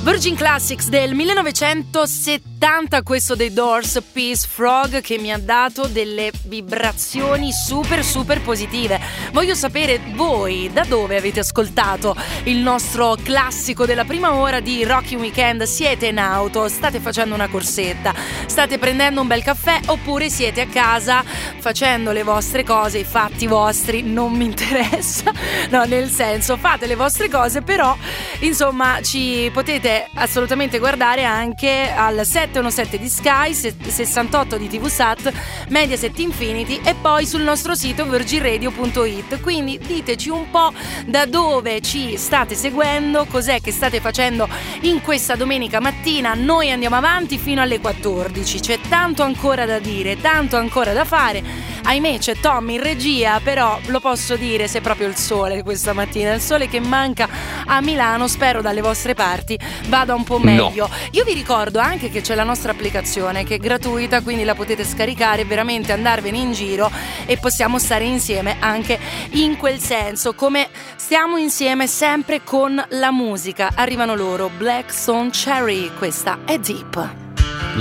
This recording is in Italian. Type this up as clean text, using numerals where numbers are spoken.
Virgin Classics del 1970, questo dei Doors, Peace Frog, che mi ha dato delle vibrazioni super positive. Voglio sapere voi da dove avete ascoltato il nostro classico della prima ora di Rocking Weekend. Siete in auto, state facendo una corsetta, state prendendo un bel caffè, oppure siete a casa facendo le vostre cose, i fatti vostri, non mi interessa, no, nel senso, fate le vostre cose, però insomma ci potete assolutamente guardare anche al 717 di Sky, 68 di TVSAT, Mediaset Infinity e poi sul nostro sito virginradio.it. Quindi diteci un po' da dove ci state seguendo, cos'è che state facendo in questa domenica mattina. Noi andiamo avanti fino alle 14, c'è tanto ancora da dire, tanto ancora da fare. Ahimè c'è Tommy in regia, però lo posso dire, se proprio il sole questa mattina, il sole che manca a Milano, spero dalle vostre parti vada un po' meglio. No. Io vi ricordo anche che c'è la nostra applicazione che è gratuita, quindi la potete scaricare, veramente andarvene in giro e possiamo stare insieme anche in quel senso, come stiamo insieme sempre con la musica. Arrivano loro, Black Stone Cherry, questa è Deep.